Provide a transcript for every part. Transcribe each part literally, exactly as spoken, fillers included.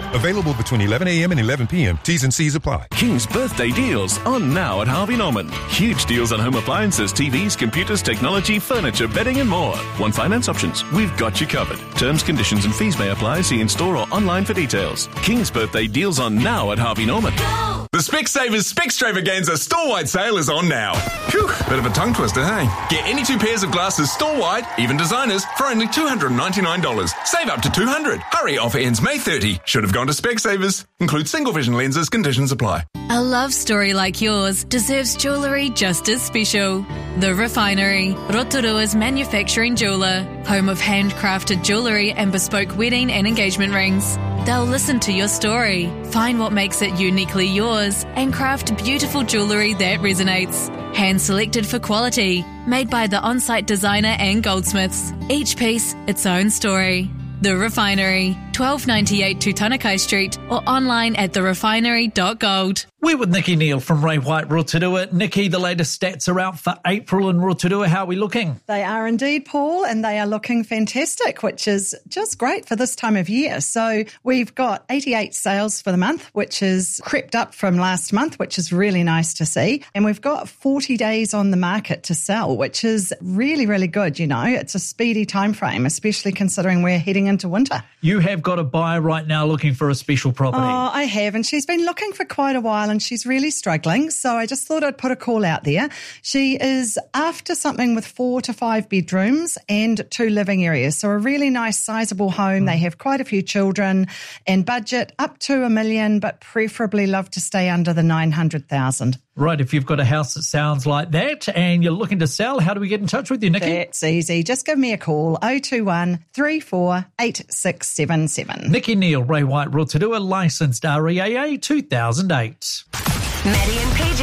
Available between eleven a.m. and eleven p.m. T's and C's apply. King's birthday deals on now at Harvey Norman. Huge deals on home appliances, T Vs, computers, technology, furniture, bedding and more. One finance options. We've got you covered. Terms, conditions and fees may apply. See in store or online for details. King's birthday deals on now at Harvey Norman. The Specsavers Specstravaganza store-wide sale is on now. Phew, bit of a tongue twister, hey? Get any two pairs of glasses store-wide, even designers, for only two hundred ninety-nine dollars. Save up to two hundred dollars. Hurry, offer ends May thirtieth. Should have gone to Specsavers. Include single vision lenses, conditions apply. A love story like yours deserves jewellery just as special. The Refinery, Rotorua's manufacturing jeweller, home of handcrafted jewellery and bespoke wedding and engagement rings. They'll listen to your story, find what makes it uniquely yours, and craft beautiful jewellery that resonates. Hand-selected for quality, made by the on-site designer and goldsmiths. Each piece, its own story. The Refinery, twelve ninety-eight Tutanekai Street, or online at the refinery dot gold. We're with Nikki Neal from Ray White Rotorua. Nikki, the latest stats are out for April in Rotorua. How are we looking? They are indeed, Paul, and they are looking fantastic, which is just great for this time of year. So we've got eighty-eight sales for the month, which is crept up from last month, which is really nice to see. And we've got forty days on the market to sell, which is really, really good. You know, it's a speedy time frame, especially considering we're heading into winter. You have got a buyer right now looking for a special property. Oh, I have, and she's been looking for quite a while and she's really struggling. So I just thought I'd put a call out there. She is after something with four to five bedrooms and two living areas. So a really nice sizable home. Mm. They have quite a few children and budget up to a million, but preferably love to stay under the nine hundred thousand. Right, if you've got a house that sounds like that and you're looking to sell, how do we get in touch with you, Nikki? That's easy. Just give me a call, oh two one, three four eight six seven seven. Nikki Neal, Ray White Rotorua, licensed R E A A two thousand eight. Maddie and P J.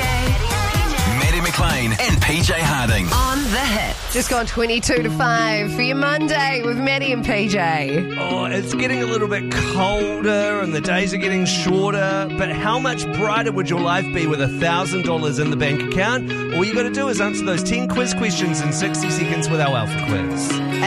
Maddie McLean and P J Harding. On the hit. Just gone twenty-two to five for your Monday with Maddie and P J. Oh, it's getting a little bit colder and the days are getting shorter, but how much brighter would your life be with one thousand dollars in the bank account? All you got to do is answer those ten quiz questions in sixty seconds with our Alpha Quiz.